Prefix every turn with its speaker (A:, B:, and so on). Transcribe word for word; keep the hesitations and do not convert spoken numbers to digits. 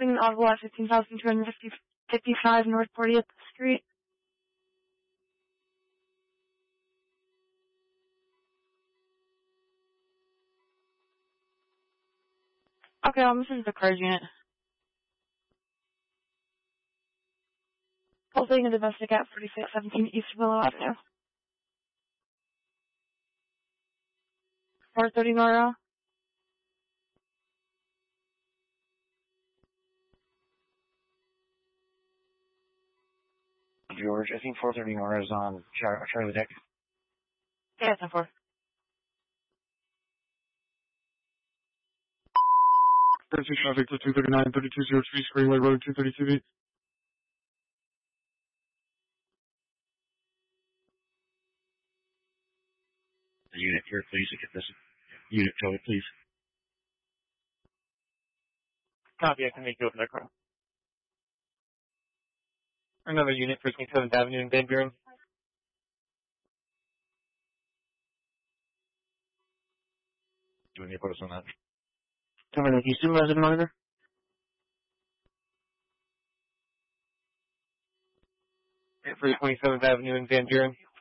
A: Requesting audible at fifteen thousand two hundred fifty-five North fortieth Street. Okay, um, this is the cars unit. Pulsating a domestic at forty-six seventeen East Willow Avenue. four thirty Nora.
B: George, I think four thirty Nora is on Char- Charlie Deck.
A: Yeah, ten four.
C: Pursuit traffic to two thirty-nine, thirty-two oh three Screenway Road, two thirty-two B.
B: The unit here, please, to get this unit towed, please.
D: Copy, I can make you open that car. Another unit for twenty-seventh Avenue in Van Buren.
B: Do you want me to put us on that?
E: Cover the Houston resident monitor.
D: For twenty-seventh Avenue in Van Buren.